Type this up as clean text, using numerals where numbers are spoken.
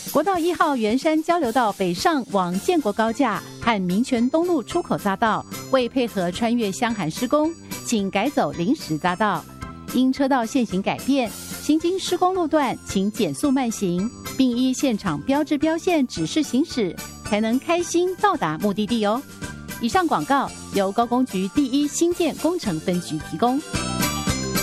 国道1号圆山交流道北上往建国高架和民权东路出口匝道，为配合穿越香涵施工，请改走临时匝道。因车道限行改变，行经施工路段，请减速慢行，并依现场标志标线指示行驶，才能开心到达目的地哦。以上广告由高工局第1新建工程分局提供。